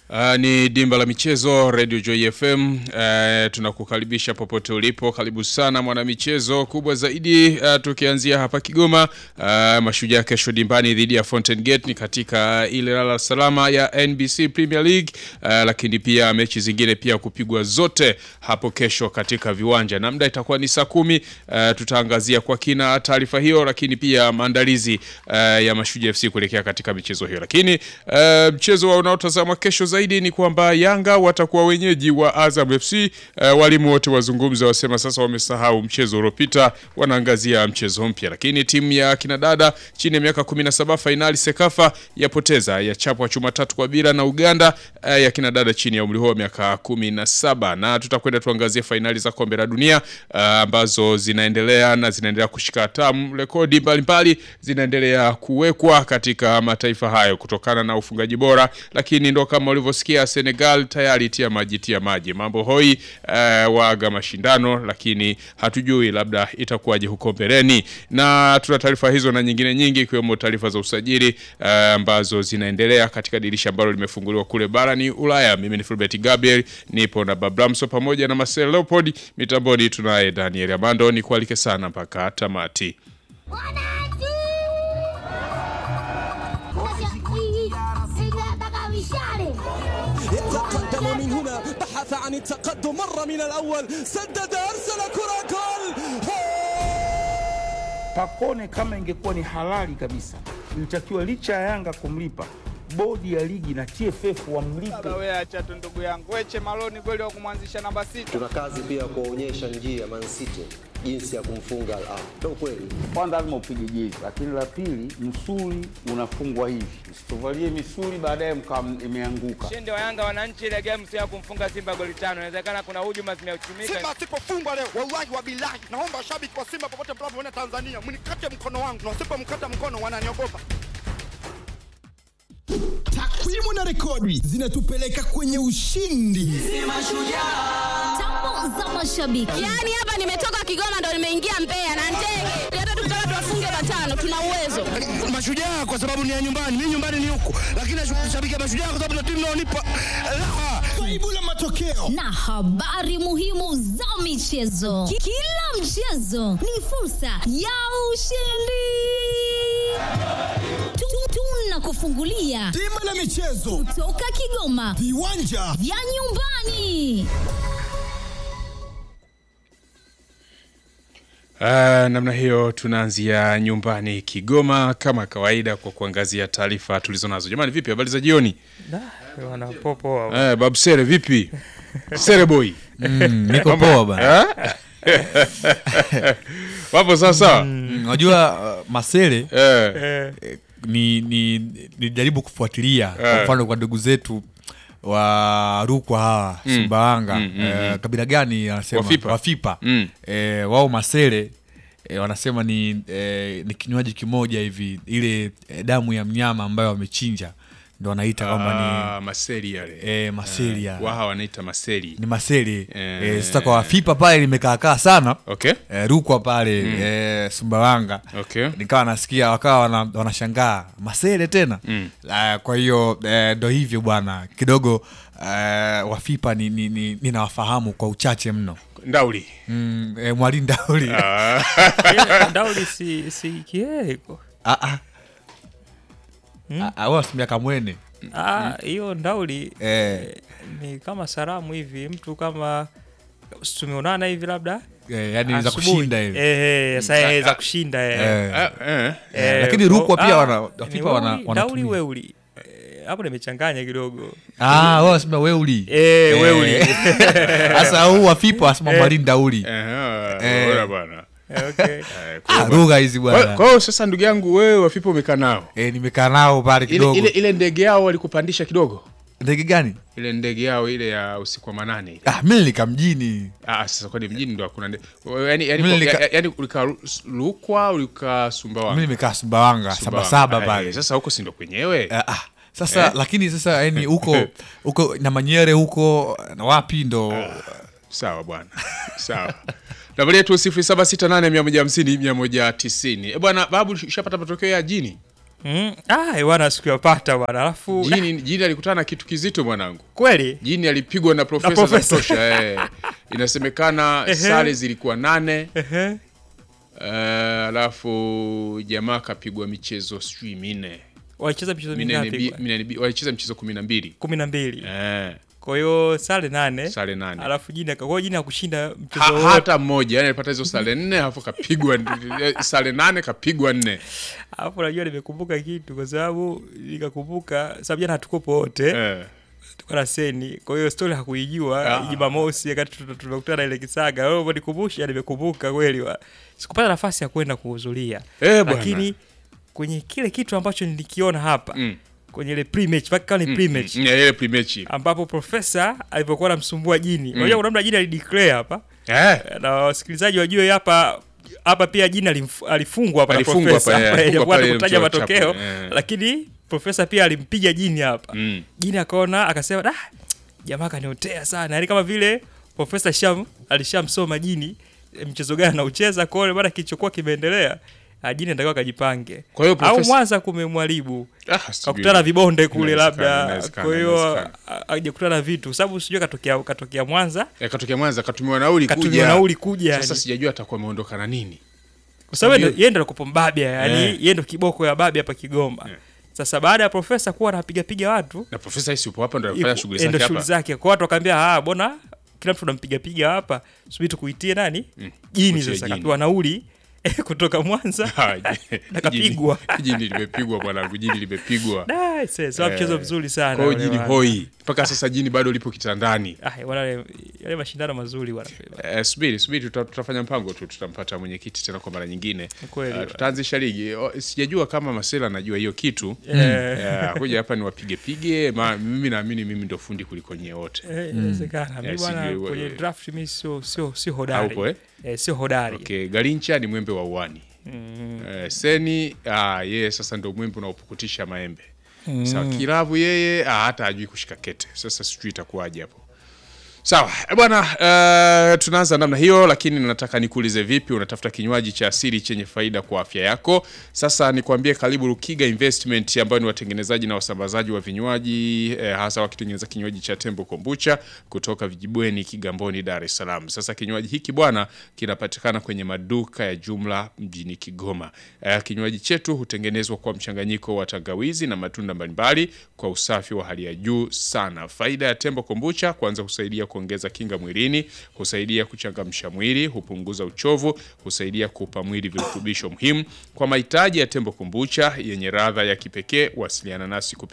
Ni dimba la michezo Radio Joy FM. Tunakukaribisha popote ulipo. Karibu sana mwana michezo kubwa zaidi. Tukianzia hapa Kigoma, Mashujaa kesho dimbani dhidi ya Fountain Gate ni katika ile lala salama ya NBC Premier League. Lakini pia mechi zingine pia kupigwa zote hapo kesho katika viwanja. Na muda itakuwa ni saa 10. Tutaangazia kwa kina taarifa hiyo, lakini pia maandalizi ya Mashujaa FC kuelekea katika michezo hiyo. Lakini mchezo unaotazama kesho zaidi ni kwamba Yanga watakuwa wenyeji wa Azam FC. Walimu wote wazungumza wasema sasa wamesahau mchezo uliopita, wanaangazia mchezo mpya. Lakini timu ya kinadada chini ya miaka 17 finali Sekafa yapoteza ya chapwa chuma 3-0 na Uganda ya kinadada chini ya umri huo miaka 17. Na tutakwenda tuangazie finali za kombe la dunia ambazo zinaendelea kushika hatamu. Rekodi mbalimbali zinaendelea kuwekwa katika mataifa hayo kutokana na ufungaji bora, lakini ndo kama ulivyosikia Senegal tayari tia maji. Mambo hoi waaga mashindano, lakini hatujui labda itakuwaje huko mbeleni. Na tuna taarifa hizo na nyingine nyingi ikiwemo taarifa za usajili ambazo zinaendelea katika dirisha ambalo limefunguliwa kule barani Ulaya. Mimi ni Fulbert Gabriel, nipo na Bablamso pamoja na Marcel Leopold. Mitamboni tunaye Daniel Amando. Ni kualike sana mpaka tamati. يتقدم من هنا، بحث عن التقدم مرة من الأول، سدد أرسل كرة جول. Pacone kama ingekuwa ni halali kabisa, ilitakiwa licha ya Yanga kumlipa, bodi ya ligi na TFF wamlipe. Wewe acha tu ndugu yangu. Weche Maloni kweli wa kumwanzisha namba 6. Tuna kazi pia kuonyesha njia Man City jinsi ya kumfunga Al-Ahly. Ndio kweli. Kwanza lazima upige jezi, lakini la pili msuli unafungwa hivi. Usitovalie misuli baadaye imeanguka. Shinde wa Yanga wananchi ile game sio kumfunga Simba goli 5. Inawezekana kuna hujuma zimeuchumika. Simba asipofungwa leo, wallahi wa billahi, naomba shabiki wa Simba popote mnapoona Tanzania, mnikate mkono wangu. Na usipomkata mkono wananiogopa. Takwimu na rekodi zinatupeleka kwenye ushindi. Tambo za mashabiki. Yaani hapa nimetoka Kigoma ndo nimeingia Mbeya na ndege. Hata tukitaka tuwafunge 5 tuna uwezo. Mashujaa kwa sababu ni ya nyumbani, mimi nyumbani ni huko. Lakini shabiki ya Mashujaa kwa sababu ndio timu inaonipa raha. Faibu la matokeo Na habari muhimu za michezo. Kila mchezo ni fursa ya ushindi. Tunakufungulia dimba la michezo kutoka Kigoma, viwanja vya nyumbani. Namna hiyo tunaanzia nyumbani Kigoma kama kawaida kwa kuangazia taarifa tulizonazo. Jamani vipi habari za jioni? Wana popo. Babu Sere vipi? Sere boy. Niko poa bana. Wapo sasa. Unajua Masele ni jaribu kufuatilia kwa mfano kwa ndugu zetu wa Rukwa hawa Sumbawanga kabila gani anasema Wafipa. Wao Masele wanasema ni kinywaji kimoja hivi, ile damu ya mnyama ambayo wamechinja ndo wanaita kwamba ni maseli yale. Maseli ya. Wao wanaita maseli. Ni maseli. Sasa kwa Wafipa pale nimekaa sana. Okay. Rukwa pale Sumbawanga. Okay. Nikawa nasikia wakawa wanashangaa masele tena. Kwa hiyo ndo hivyo bwana. Kidogo Wafipa ninawafahamu kwa uchache mno. Ndauli. Mwalimu Ndauli. Ndauli si kieko. Wao simia kamwene. Hiyo Ndauli ni kama salamu hivi, mtu kama tumeonana hivi labda yani za kushinda hivi. Sasa za kushinda lakini Rukwa pia Wafipa wana Ndauli weuli. Hapo nimechanganya kidogo. Wao simia weuli. Weuli. Sasa huu Wafipa asema mwalimu Ndauli. Bora bwana. Okay. Lugha hizi bwana. Kwa hiyo sasa ndugu yangu wewe Wafipa umekaa nao? Nimekaa nao pale kidogo. Ile ndege yao walikupandisha kidogo? Ndege gani? Ile ndege yao ile ya usiku wa manane ile. Mimi nilika mjini. Sasa kwa mjini ndo hakuna ndege. Yani ulika Rukwa, ulika Sumbawanga. Mimi nimekaa Sumbawanga, Sabasaba pale. Sasa huko si ndo kwenyewe? Sasa lakini sasa yani huko na Manyere huko na wapi ndo sawa bwana. Sawa. Nambari yetu 0768150190. Bwana babu ushapata matokeo ya jini? Bwana sikuyapata bwana. Alafu Jini alikutana na kitu kizito mwanangu. Kweli? Jini alipigwa na profesa za kutosha. Inasemekana sare zilikuwa 8. Alafu jamaa kapigwa michezo 4. Walicheza michezo mingapi? Walicheza michezo 12. 12. Kwa hiyo sare 8. Alafu Jini hakushinda mchezo wote. Hata mmoja. Yani alipata hizo sare 4 alafu kapigwa sare 8 kapigwa 4. Alafu unajua nimekumbuka kitu kwa sababu nikakumbuka sababu jana hatukopo wote. Tuko na Seni. Kwa hiyo story hakuijua Jumamosi wakati tumekutana ile Kisaga. Wewe nikumbusha nimekumbuka kweli. Sikupata nafasi ya kwenda kuhudhuria. Lakini kwenye kile kitu ambacho nilikiona hapa kwenye ile pre-match, mpaka ni pre-match. Ile pre-match ambapo profesa alipokuwa anamsumbua Jini. Unajua kuna mtu Jini alideclare hapa. Na wasikilizaji wajue hapa pia Jini alifungwa hapa na profesa. Ilikuwa kutaja matokeo lakini profesa pia alimpiga Jini hapa. Jini akaona akasema jamaa kaniotea sana. Yaani kama vile profesa alishamsoma Jini mchezo gani anaucheza kwa hiyo bado kilichokuwa kimeendelea. Jini anataka kajipange. Au Mwanza kumemwalibu. Kakutana vibonde kule labda. Kwa hiyo hajakutana vitu. Sababu sijui katokea Mwanza. Katokea Mwanza katumiwa nauli kuja. Sasa sijajua atakuwa ameondoka na nini. Kwa sababu yeye ndio alikuwa mbabia, yani yeye ndio kiboko ya babi hapa Kigoma. Sasa baada ya profesa kuwa anapiga watu. Na profesa hisi upo hapa ndio anafanya shughuli zake hapa. Ndio shughuli zake. Kwa watu wakaambia bona kila mtu anampiga hapa. Subiri tukuitie nani? Jini sasa kapewa nauli kutoka Mwanza akapigwa. Jini limepigwa bwana, Jini limepigwa. Sasa mchezo mzuri sana. Kwa Jini hoi. Mpaka sasa Jini bado lipo kitandani. Yale mashindano mazuri bwana. Subiri tutafanya mpango tu, tutampata mwenyekiti tena kwa mara nyingine. Tutaanzisha ligi. Sijajua kama Masela anajua hiyo kitu. Kuja hapa ni wapige. Mimi naamini mimi ndio fundi kuliko nyie wote. Inawezekana. Mimi bwana kwenye draft mimi sio hodari. Sio hodari. Okay, Garincha ni mwembe wa uani. Seni yeye sasa ndio mwembe unaopukutisha maembe. Sawa, Kilavu yeye hata hajui kushika kete. Sasa sijui itakuwaje hapo. Sawa, bwana tunaanza namna hiyo, lakini nataka nikuulize vipi unatafuta kinywaji cha asili chenye faida kwa afya yako. Sasa nikwambie karibu Rukiga Investment ambao ni watengenezaji na wasambazaji wa vinywaji hasa wakitengeneza kinywaji cha Tembo Kombucha kutoka Vijibweni, Kigamboni, Dar es Salaam. Sasa kinywaji hiki bwana kinapatikana kwenye maduka ya jumla mjini Kigoma. Kinywaji chetu hutengenezwa kwa mchanganyiko wa tangawizi na matunda mbalimbali kwa usafi wa hali ya juu sana. Faida ya Tembo Kombucha kwanza husaidia kuongeza kinga mwilini, husaidia kuchangamsha mwili, hupunguza uchovu, husaidia kuupa mwili virutubisho muhimu. Kwa mahitaji ya Tembo Kombucha yenye ladha ya kipekee, wasiliana nasi